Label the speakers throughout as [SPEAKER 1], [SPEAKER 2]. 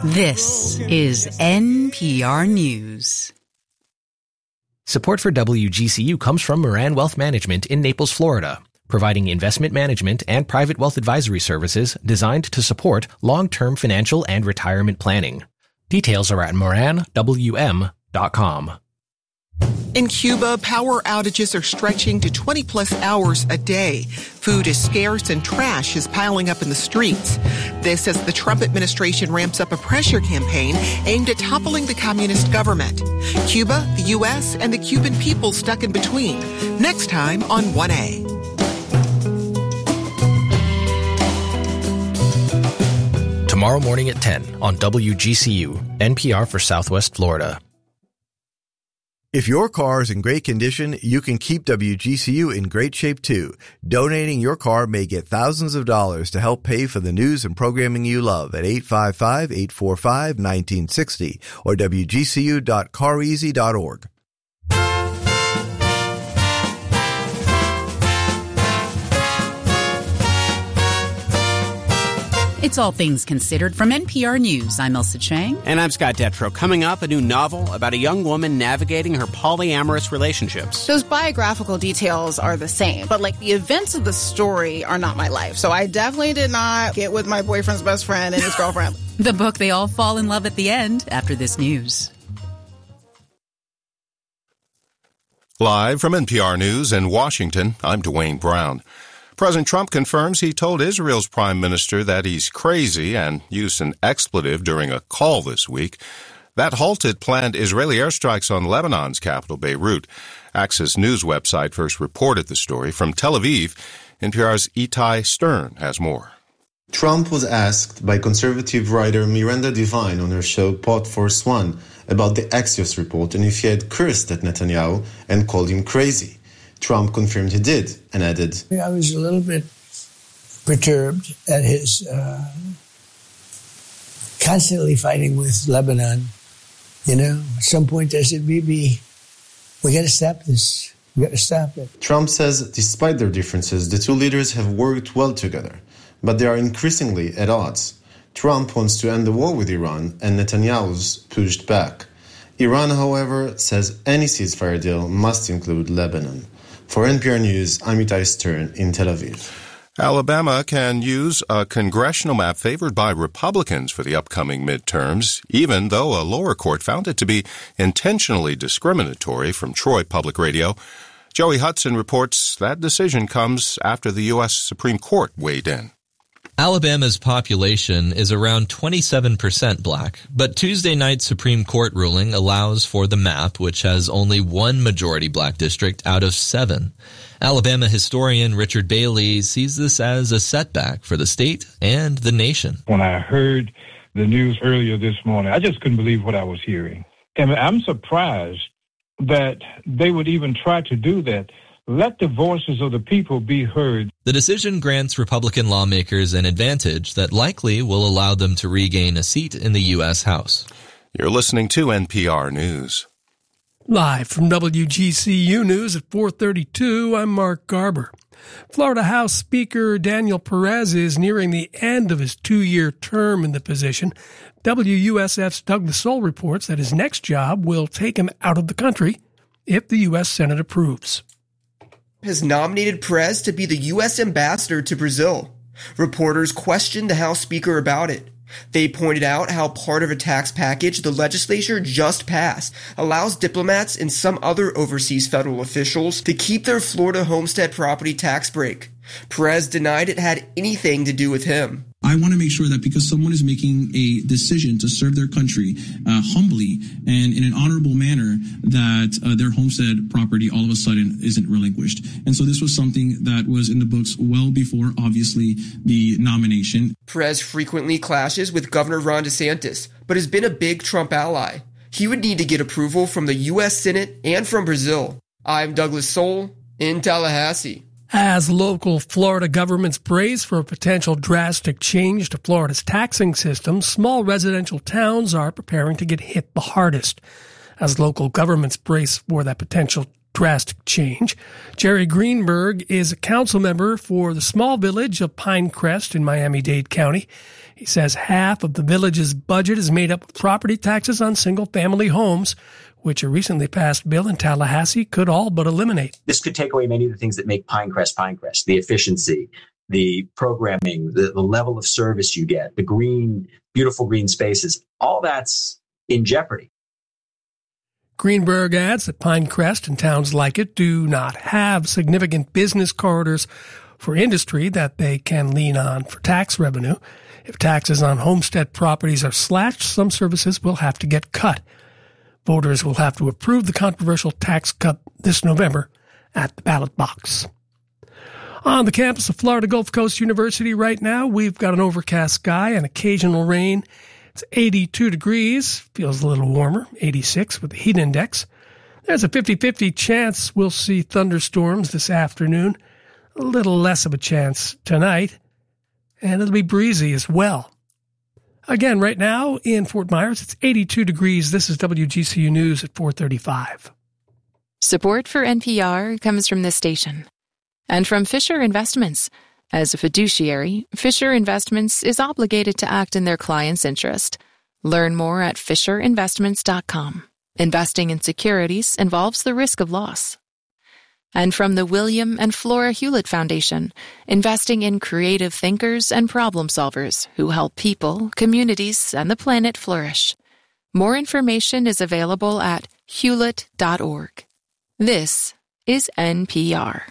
[SPEAKER 1] This is NPR News.
[SPEAKER 2] Support for WGCU comes from Moran Wealth Management in Naples, Florida, providing investment management and private wealth advisory services designed to support long-term financial and retirement planning. Details are at moranwm.com.
[SPEAKER 3] In Cuba, power outages are stretching to 20-plus hours a day. Food is scarce and trash is piling up in the streets. This as the Trump administration ramps up a pressure campaign aimed at toppling the communist government. Cuba, the U.S., and the Cuban people stuck in between. Next time on 1A.
[SPEAKER 2] Tomorrow morning at 10 on WGCU, NPR for Southwest Florida.
[SPEAKER 4] If your car is in great condition, you can keep WGCU in great shape too. Donating your car may get thousands of dollars to help pay for the news and programming you love at 855-845-1960 or wgcu.careasy.org.
[SPEAKER 1] It's All Things Considered from NPR News. I'm Elsa Chang.
[SPEAKER 5] And I'm Scott Detrow. Coming up, a new novel about a young woman navigating her polyamorous relationships.
[SPEAKER 6] Those biographical details are the same, but the events of the story are not my life. So I definitely did not get with my boyfriend's best friend and his girlfriend.
[SPEAKER 1] The book they all fall in love at the end after this news.
[SPEAKER 7] Live from NPR News in Washington, I'm Dwayne Brown. President Trump confirms he told Israel's prime minister that he's crazy and used an expletive during a call this week. That halted planned Israeli airstrikes on Lebanon's capital, Beirut. Access News website first reported the story. From Tel Aviv, NPR's Itai Stern has more.
[SPEAKER 8] Trump was asked by conservative writer Miranda Devine on her show Pod Force One about the Axios report and if he had cursed at Netanyahu and called him crazy. Trump confirmed he did and added,
[SPEAKER 9] I was a little bit perturbed at his constantly fighting with Lebanon. At some point I said, Bibi, we got to stop this. We got to stop it.
[SPEAKER 8] Trump says despite their differences, the two leaders have worked well together, but they are increasingly at odds. Trump wants to end the war with Iran and Netanyahu's pushed back. Iran, however, says any ceasefire deal must include Lebanon. For NPR News, I'm Itai Stern in Tel Aviv.
[SPEAKER 7] Alabama can use a congressional map favored by Republicans for the upcoming midterms, even though a lower court found it to be intentionally discriminatory from Troy Public Radio. Joey Hudson reports that decision comes after the U.S. Supreme Court weighed in.
[SPEAKER 10] Alabama's population is around 27% black, but Tuesday night's Supreme Court ruling allows for the map, which has only one majority black district out of 7. Alabama historian Richard Bailey sees this as a setback for the state and the nation.
[SPEAKER 11] When I heard the news earlier this morning, I just couldn't believe what I was hearing. And I'm surprised that they would even try to do that. Let the voices of the people be heard.
[SPEAKER 10] The decision grants Republican lawmakers an advantage that likely will allow them to regain a seat in the U.S. House.
[SPEAKER 7] You're listening to NPR News.
[SPEAKER 12] Live from WGCU News at 4:32, I'm Mark Garber. Florida House Speaker Daniel Perez is nearing the end of his 2-year term in the position. WUSF's Doug Lesole reports that his next job will take him out of the country if the U.S. Senate approves.
[SPEAKER 13] Has nominated Perez to be the U.S. ambassador to Brazil. Reporters questioned the House Speaker about it. They pointed out how part of a tax package the legislature just passed allows diplomats and some other overseas federal officials to keep their Florida homestead property tax break. Perez denied it had anything to do with him.
[SPEAKER 14] I want to make sure that because someone is making a decision to serve their country humbly and in an honorable manner, that their homestead property all of a sudden isn't relinquished. And so this was something that was in the books well before, obviously, the nomination.
[SPEAKER 13] Perez frequently clashes with Governor Ron DeSantis, but has been a big Trump ally. He would need to get approval from the U.S. Senate and from Brazil. I'm Doug Lesole in Tallahassee.
[SPEAKER 12] As local Florida governments brace for a potential drastic change to Florida's taxing system, small residential towns are preparing to get hit the hardest. As local governments brace for that potential drastic change. Jerry Greenberg is a council member for the small village of Pinecrest in Miami-Dade County. He says half of the village's budget is made up of property taxes on single-family homes, which a recently passed bill in Tallahassee could all but eliminate.
[SPEAKER 15] This could take away many of the things that make Pinecrest, the efficiency, the programming, the level of service you get, the green, beautiful green spaces. All that's in jeopardy.
[SPEAKER 12] Greenberg adds that Pinecrest and towns like it do not have significant business corridors for industry that they can lean on for tax revenue. If taxes on homestead properties are slashed, some services will have to get cut. Voters will have to approve the controversial tax cut this November at the ballot box. On the campus of Florida Gulf Coast University right now, we've got an overcast sky and occasional rain. It's 82 degrees, feels a little warmer, 86 with the heat index. There's a 50-50 chance we'll see thunderstorms this afternoon, a little less of a chance tonight, and it'll be breezy as well. Again, right now in Fort Myers, it's 82 degrees. This is WGCU News at 4:35.
[SPEAKER 16] Support for NPR comes from this station and from Fisher Investments. As a fiduciary, Fisher Investments is obligated to act in their client's interest. Learn more at FisherInvestments.com. Investing in securities involves the risk of loss. And from the William and Flora Hewlett Foundation, investing in creative thinkers and problem solvers who help people, communities, and the planet flourish. More information is available at hewlett.org. This is NPR.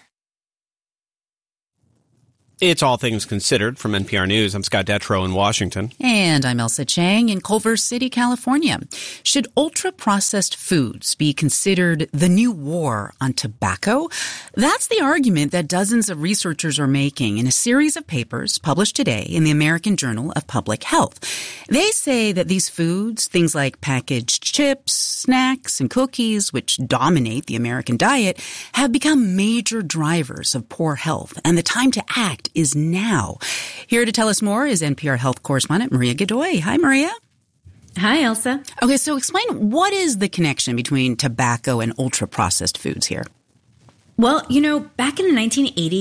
[SPEAKER 5] It's All Things Considered from NPR News. I'm Scott Detrow in Washington.
[SPEAKER 1] And I'm Elsa Chang in Culver City, California. Should ultra-processed foods be considered the new war on tobacco? That's the argument that dozens of researchers are making in a series of papers published today in the American Journal of Public Health. They say that these foods, things like packaged chips, snacks, and cookies, which dominate the American diet, have become major drivers of poor health, and the time to act is now. Here to tell us more is NPR health correspondent Maria Godoy. Hi, Maria.
[SPEAKER 17] Hi, Elsa.
[SPEAKER 1] Okay, so explain, what is the connection between tobacco and ultra-processed foods here?
[SPEAKER 17] Well, back in the 1980s,